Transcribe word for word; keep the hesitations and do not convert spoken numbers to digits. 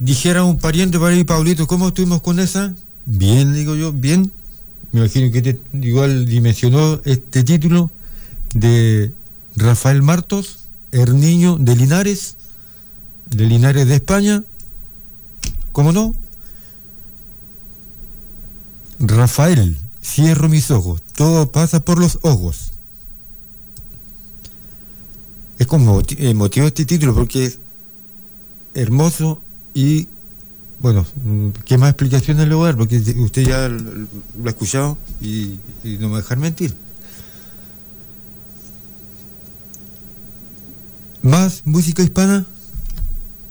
dijera un pariente para ir, Paulito, ¿cómo estuvimos con esa? Bien, digo yo, bien. Me imagino que te, igual dimensionó este título de Rafael Martos, Herniño de Linares, de Linares de España. ¿Cómo no? Rafael, cierro mis ojos, todo pasa por los ojos. Es como emotivo este título porque es hermoso y, bueno, ¿qué más explicaciones le voy a dar? Porque usted ya lo ha escuchado y, y no me va a dejar mentir. Más música hispana.